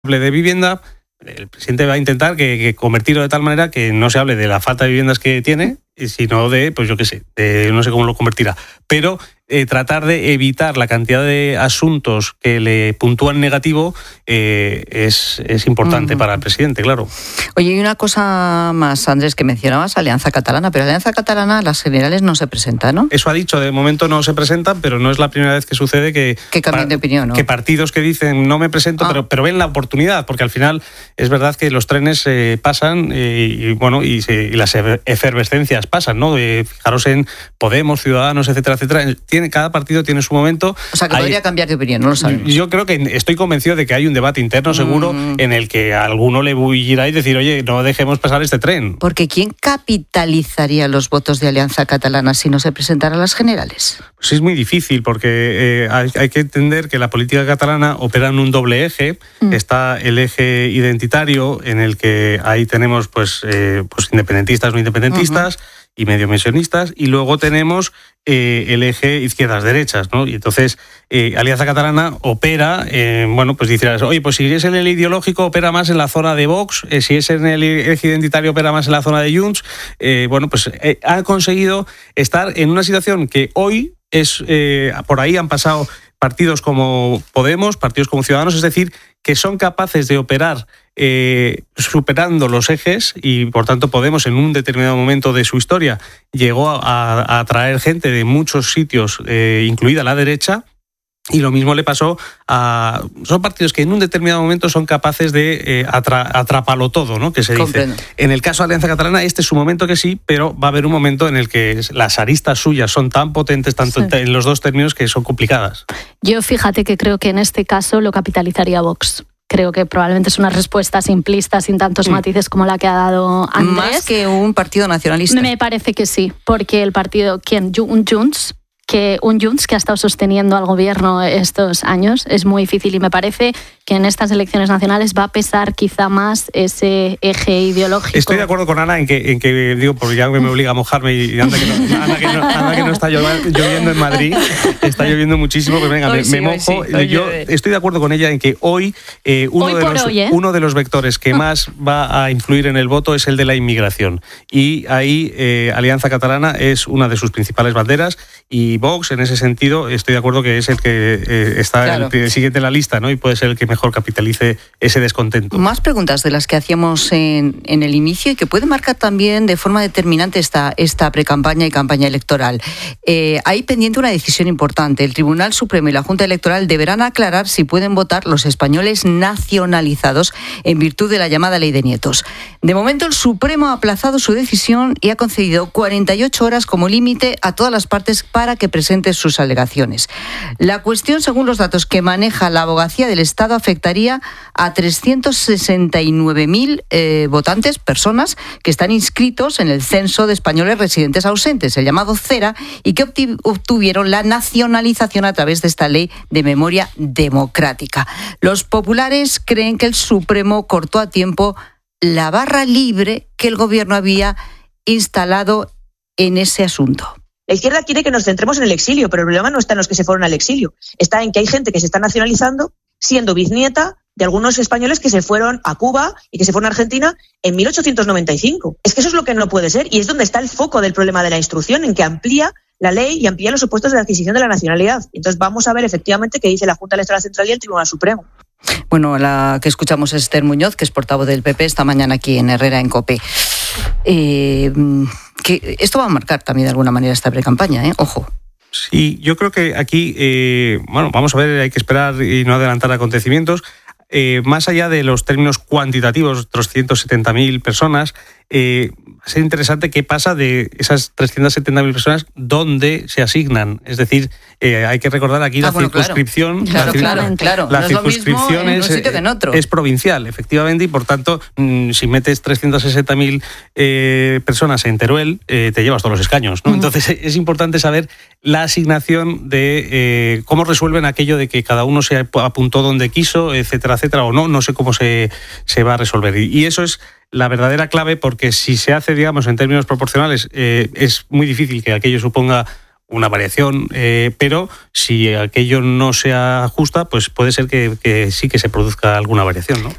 hable de vivienda, el presidente va a intentar que convertirlo de tal manera que no se hable de la falta de viviendas que tiene, sino de, pues yo qué sé, no sé cómo lo convertirá, pero tratar de evitar la cantidad de asuntos que le puntúan negativo es importante para el presidente, claro. Oye, y una cosa más, Andrés, que mencionabas, Alianza Catalana, pero Alianza Catalana, las generales no se presenta, ¿no? Eso ha dicho, de momento no se presentan, pero no es la primera vez que sucede que cambien de opinión, ¿no? Que partidos que dicen no me presento, pero ven la oportunidad, porque al final es verdad que los trenes pasan y las efervescencias pasan, ¿no? Fijaros en Podemos, Ciudadanos, etcétera, etcétera. Cada partido tiene su momento. O sea, que podría cambiar de opinión, no lo sabemos. Yo creo que estoy convencido de que hay un debate interno seguro en el que a alguno le bullirá y decir, oye, no dejemos pasar este tren. Porque ¿quién capitalizaría los votos de Alianza Catalana si no se presentara a las generales? Pues es muy difícil, porque hay que entender que la política catalana opera en un doble eje. Está el eje identitario, en el que ahí tenemos pues independentistas, no independentistas, y medio pensionistas, y luego tenemos el eje izquierdas-derechas, ¿no? Y entonces Alianza Catalana opera, pues dirás, oye, pues si es en el ideológico opera más en la zona de Vox, si es en el eje identitario opera más en la zona de Junts, ha conseguido estar en una situación que hoy es, por ahí han pasado partidos como Podemos, partidos como Ciudadanos, es decir, que son capaces de operar superando los ejes, y por tanto Podemos en un determinado momento de su historia llegó a atraer gente de muchos sitios, incluida la derecha. Y lo mismo le pasó son partidos que en un determinado momento son capaces de atraparlo todo, ¿no? Que se dice. En el caso de Alianza Catalana, este es su momento que sí, pero va a haber un momento en el que las aristas suyas son tan potentes, tanto en los dos términos, que son complicadas. Yo fíjate que creo que en este caso lo capitalizaría Vox. Creo que probablemente es una respuesta simplista, sin tantos matices como la que ha dado Andrés. Más que un partido nacionalista. Me parece que sí, porque el partido, un Junts que ha estado sosteniendo al gobierno estos años, es muy difícil, y me parece que en estas elecciones nacionales va a pesar quizá más ese eje ideológico. Estoy de acuerdo con Ana en que digo, porque ya me obliga a mojarme, y anda que no está lloviendo en Madrid, está lloviendo muchísimo, pero venga, me mojo. Yo estoy de acuerdo con ella en que hoy uno de los vectores que más va a influir en el voto es el de la inmigración, y ahí Alianza Catalana es una de sus principales banderas, y Vox, en ese sentido, estoy de acuerdo que es el que está el siguiente en la lista, ¿no? Y puede ser el que mejor capitalice ese descontento. Más preguntas de las que hacíamos en el inicio, y que puede marcar también de forma determinante esta precampaña y campaña electoral. Hay pendiente una decisión importante. El Tribunal Supremo y la Junta Electoral deberán aclarar si pueden votar los españoles nacionalizados en virtud de la llamada Ley de Nietos. De momento, el Supremo ha aplazado su decisión y ha concedido 48 horas como límite a todas las partes para que presente sus alegaciones. La cuestión, según los datos que maneja la Abogacía del Estado, afectaría a 369.000 votantes, personas que están inscritos en el Censo de Españoles Residentes Ausentes, el llamado CERA, y que obtuvieron la nacionalización a través de esta ley de memoria democrática. Los populares creen que el Supremo cortó a tiempo la barra libre que el gobierno había instalado en ese asunto. La izquierda quiere que nos centremos en el exilio, pero el problema no está en los que se fueron al exilio. Está en que hay gente que se está nacionalizando siendo bisnieta de algunos españoles que se fueron a Cuba y que se fueron a Argentina en 1895. Es que eso es lo que no puede ser, y es donde está el foco del problema de la instrucción, en que amplía la ley y amplía los supuestos de la adquisición de la nacionalidad. Entonces vamos a ver efectivamente qué dice la Junta Electoral Central y el Tribunal Supremo. Bueno, la que escuchamos es Esther Muñoz, que es portavoz del PP, esta mañana aquí en Herrera, en COPE. Que esto va a marcar también de alguna manera esta precampaña, ojo. Sí, yo creo que aquí, vamos a ver, hay que esperar y no adelantar acontecimientos. Más allá de los términos cuantitativos, 370.000 personas, va a ser interesante qué pasa de esas 370.000 personas, dónde se asignan. Es decir, hay que recordar aquí la circunscripción. Claro. La no circunscripción es, en un sitio que en otro. Es provincial, efectivamente, y por tanto, si metes 360.000 personas en Teruel, te llevas todos los escaños, ¿no? Entonces es importante saber la asignación de cómo resuelven aquello de que cada uno se apuntó donde quiso, etcétera, o no sé cómo se va a resolver. Y eso es la verdadera clave, porque si se hace, digamos, en términos proporcionales, es muy difícil que aquello suponga una variación, pero si aquello no se ajusta, pues puede ser que sí que se produzca alguna variación, ¿no?